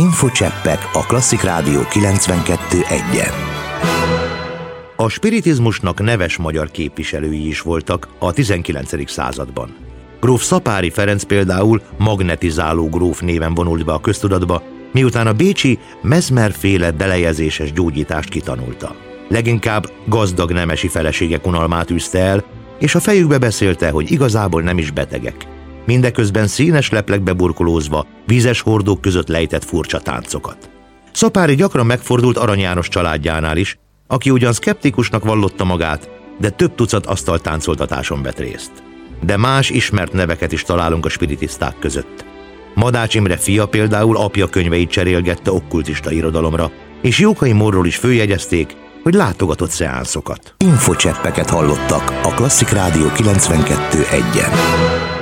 Infocseppek a Klasszik Rádió 92.1-en. A spiritizmusnak neves magyar képviselői is voltak a 19. században. Gróf Szapáry Ferenc például magnetizáló gróf néven vonult be a köztudatba, miután a bécsi Mesmer-féle belejezéses gyógyítást kitanulta. Leginkább gazdag nemesi feleségek unalmát űzte el, és a fejükbe beszélte, hogy igazából nem is betegek. Mindeközben színes leplekbe burkolózva, vízes hordók között lejtett furcsa táncokat. Szapáry gyakran megfordult Arany János családjánál is, aki ugyan szkeptikusnak vallotta magát, de több tucat asztaltáncoltatáson vett részt. De más ismert neveket is találunk a spiritiszták között. Madács Imre fia például apja könyveit cserélgette okkultista irodalomra, és Jókai Mórról is följegyezték, hogy látogatott szeánszokat. Infocseppeket hallottak a Klasszik Rádió 92.1-en.